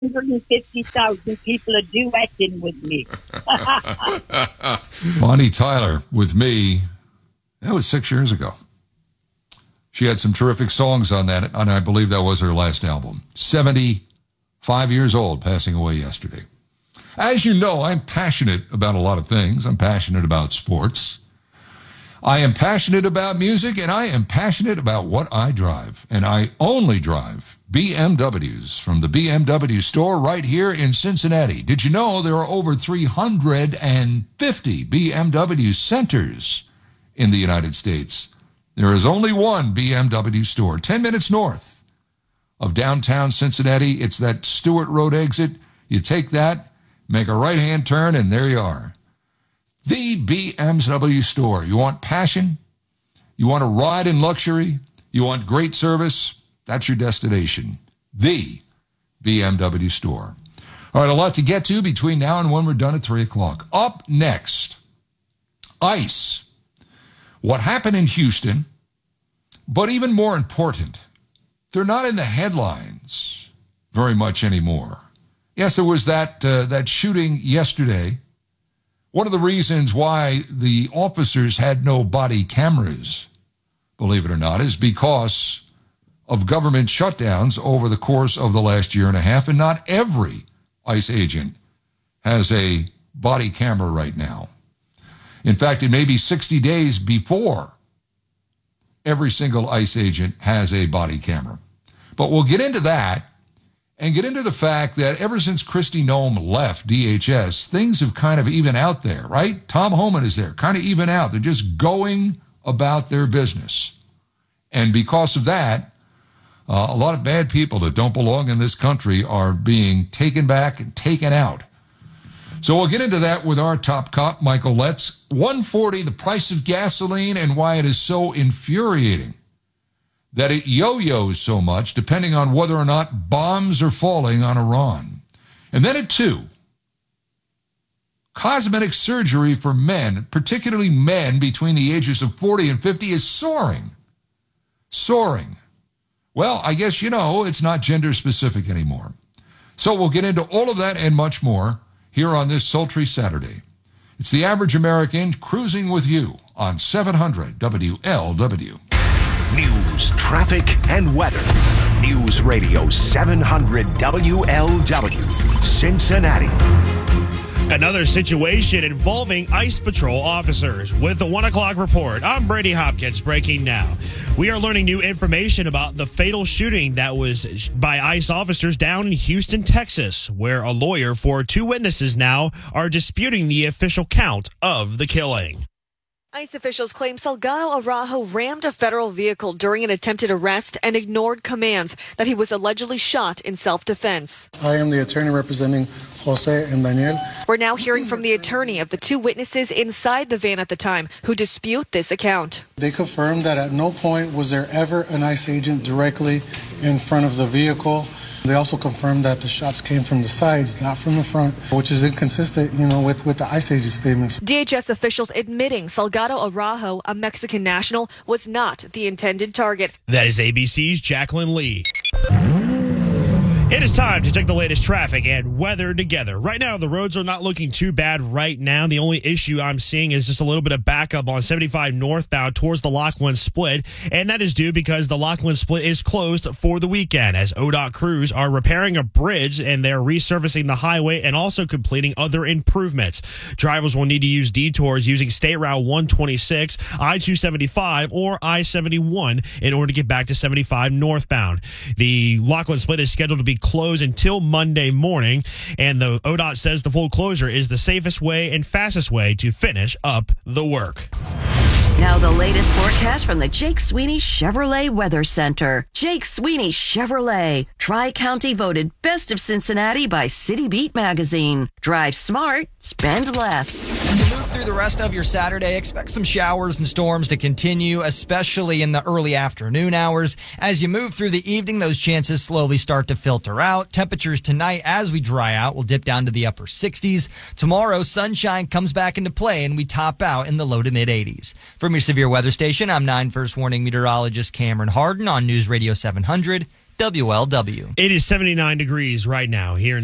150,000 people are duetting with me. Bonnie Tyler with me. That was 6 years ago. She had some terrific songs on that, and I believe that was her last album. 75 years old, passing away yesterday. As you know, I'm passionate about a lot of things. I'm passionate about sports. I am passionate about music, and I am passionate about what I drive. And I only drive BMWs from the BMW store right here in Cincinnati. Did you know there are over 350 BMW centers in the United States? There is only one BMW store, 10 minutes north of downtown Cincinnati. It's that Stewart Road exit. You take that, make a right-hand turn, and there you are. The BMW store. You want passion? You want to ride in luxury? You want great service? That's your destination. The BMW store. All right, a lot to get to between now and when we're done at 3 o'clock. Up next, ICE. What happened in Houston, but even more important, they're not in the headlines very much anymore. Yes, there was that shooting yesterday. One of the reasons why the officers had no body cameras, believe it or not, is because of government shutdowns over the course of the last year and a half, and not every ICE agent has a body camera right now. In fact, it may be 60 days before every single ICE agent has a body camera. But we'll get into that and get into the fact that ever since Kristi Noem left DHS, things have kind of even out there, right? Tom Homan is there, kind of even out. They're just going about their business. And because of that, a lot of bad people that don't belong in this country are being taken back and taken out. So we'll get into that with our top cop, Michael Letts. $1.40, the price of gasoline, and why it is so infuriating that it yo-yos so much depending on whether or not bombs are falling on Iran. And then at 2, cosmetic surgery for men, particularly men between the ages of 40 and 50, is soaring. Soaring. Well, I guess, it's not gender specific anymore. So we'll get into all of that and much more here on this sultry Saturday. It's The Average American cruising with you on 700 WLW. News, traffic, and weather. News Radio 700 WLW, Cincinnati. Another situation involving ICE patrol officers. With the 1 o'clock report, I'm Brady Hopkins, breaking now. We are learning new information about the fatal shooting that was by ICE officers down in Houston, Texas, where a lawyer for 2 witnesses now are disputing the official count of the killing. ICE officials claim Salgado Araujo rammed a federal vehicle during an attempted arrest and ignored commands that he was allegedly shot in self-defense. I am the attorney representing Jose and Daniel. We're now hearing from the attorney of the 2 witnesses inside the van at the time who dispute this account. They confirmed that at no point was there ever an ICE agent directly in front of the vehicle. They also confirmed that the shots came from the sides, not from the front, which is inconsistent, with the ICE agent statements. DHS officials admitting Salgado Araujo, a Mexican national, was not the intended target. That is ABC's Jacqueline Lee. It is time to check the latest traffic and weather together. Right now, the roads are not looking too bad right now. The only issue I'm seeing is just a little bit of backup on 75 northbound towards the Lachlan Split, and that is due because the Lachlan Split is closed for the weekend as ODOT crews are repairing a bridge and they're resurfacing the highway and also completing other improvements. Drivers will need to use detours using State Route 126, I-275, or I-71 in order to get back to 75 northbound. The Lachlan Split is scheduled to be closed until Monday morning, and the ODOT says the full closure is the safest way and fastest way to finish up the work. Now the latest forecast from the Jake Sweeney Chevrolet Weather Center. Jake Sweeney Chevrolet, Tri-County voted Best of Cincinnati by City Beat magazine. Drive smart, spend less. As you move through the rest of your Saturday, expect some showers and storms to continue, especially in the early afternoon hours. As you move through the evening, those chances slowly start to filter out. Temperatures tonight, as we dry out, will dip down to the upper 60s. Tomorrow, sunshine comes back into play, and we top out in the low to mid 80s. From your severe weather station, I'm 9 First Warning meteorologist Cameron Harden on News Radio 700 WLW. It is 79 degrees right now here in